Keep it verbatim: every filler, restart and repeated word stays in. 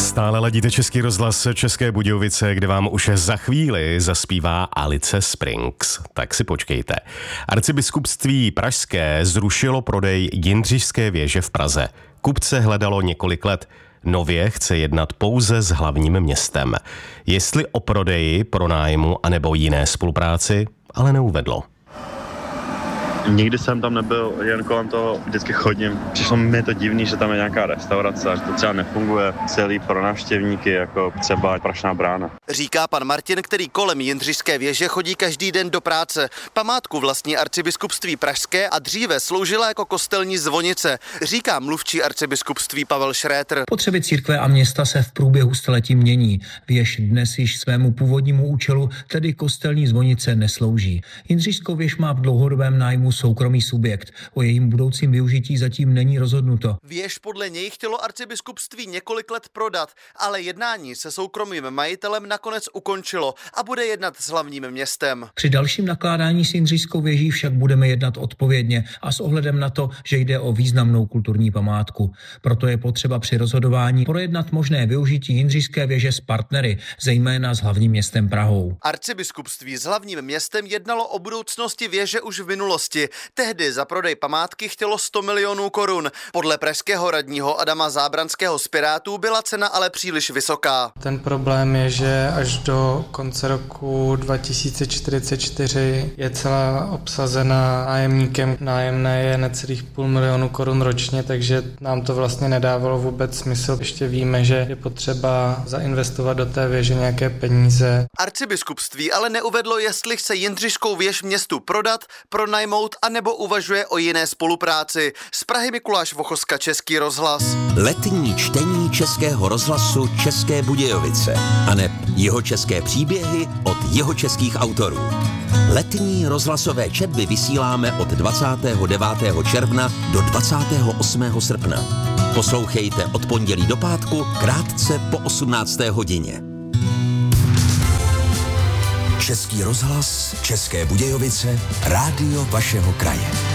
Stále ladíte Český rozhlas České Budějovice, kde vám už za chvíli zaspívá Alice Springs. Tak si počkejte. Arcibiskupství pražské zrušilo prodej Jindřišské věže v Praze. Kupce hledalo několik let. Nově chce jednat pouze s hlavním městem. Jestli o prodeji, pronájmu anebo jiné spolupráci, ale neuvedlo. Nikdy jsem tam nebyl, jen kolem toho vždycky chodím. Přišlo mi to divný, že tam je nějaká restaurace a že to třeba nefunguje celý pro návštěvníky, jako třeba Prašná brána. Říká pan Martin, který kolem Jindřišské věže chodí každý den do práce. Památku vlastní Arcibiskupství pražské a dříve sloužila jako kostelní zvonice, říká mluvčí arcibiskupství Pavel Šrétr. Potřeby církve a města se v průběhu staletí mění. Věž dnes již svému původnímu účelu, tedy kostelní zvonice, neslouží. Jindřišskou věž má v dlouhodobém nájmu soukromý subjekt. O jejím budoucím využití zatím není rozhodnuto. Věž podle něj chtělo arcibiskupství několik let prodat, ale jednání se soukromým majitelem nakonec ukončilo a bude jednat s hlavním městem. Při dalším nakládání s Jindřišskou věží však budeme jednat odpovědně a s ohledem na to, že jde o významnou kulturní památku. Proto je potřeba při rozhodování projednat možné využití Jindřišské věže s partnery, zejména s hlavním městem Prahou. Arcibiskupství s hlavním městem jednalo o budoucnosti věže už v minulosti. Tehdy za prodej památky chtělo sto milionů korun. Podle pražského radního Adama Zábranského z Pirátů byla cena ale příliš vysoká. Ten problém je, že až do konce roku dva tisíce čtyřicet čtyři je celá obsazena nájemníkem. Nájemné je necelých půl milionu korun ročně, takže nám to vlastně nedávalo vůbec smysl. Ještě víme, že je potřeba zainvestovat do té věže nějaké peníze. Arcibiskupství ale neuvedlo, jestli chce Jindřišskou věž městu prodat, pronajmout a nebo uvažuje o jiné spolupráci. Z Prahy Mikuláš Vochoska, Český rozhlas. Letní čtení Českého rozhlasu České Budějovice aneb jihočeské příběhy od jihočeských autorů. Letní rozhlasové četby vysíláme od dvacátého devátého června do dvacátého osmého srpna. Poslouchejte od pondělí do pátku krátce po osmnácté hodině. Český rozhlas České Budějovice, rádio vašeho kraje.